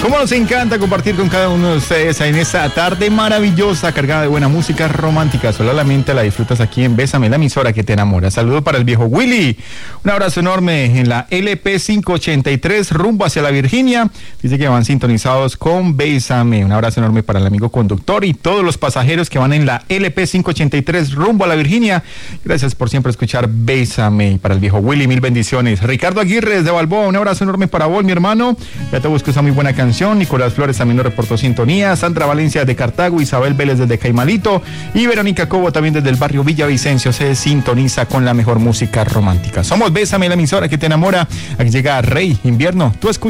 Como nos encanta compartir con cada uno de ustedes en esta tarde maravillosa, cargada de buena música romántica. Solamente la disfrutas aquí en Bésame, la emisora que te enamora. Saludo para el viejo Willy. Un abrazo enorme en la LP 583 rumbo hacia la Virginia. Dice que van sintonizados con Bésame. Un abrazo enorme para el amigo conductor y todos los pasajeros que van en la LP 583 rumbo a la Virginia. Gracias por siempre escuchar Bésame. Y para el viejo Willy, mil bendiciones. Ricardo Aguirre desde Balboa, un abrazo enorme para vos, mi hermano. Ya te busco esa muy buena canción. Nicolás Flores también nos reportó sintonía. Sandra Valencia de Cartago, Isabel Vélez desde Caimalito y Verónica Cobo también desde el barrio Villavicencio se sintoniza con la mejor música romántica. Somos Bésame, la emisora que te enamora. Aquí llega Rey Invierno. Tú escuchas.